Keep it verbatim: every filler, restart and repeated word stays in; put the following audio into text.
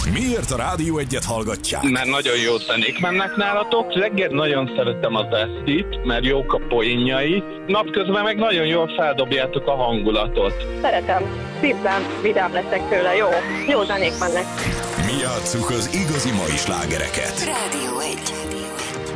Miért a Rádió Egyet hallgatják? Mert nagyon jó zenék mennek nálatok. Reggel nagyon szeretem az Esztit, mert jók a poénjai. Napközben meg nagyon jól feldobjátok a hangulatot. Szeretem. Szívben vidám leszek tőle. Jó. Jó zenék mennek. Mi játsszuk az igazi mai slágereket. Rádió egy.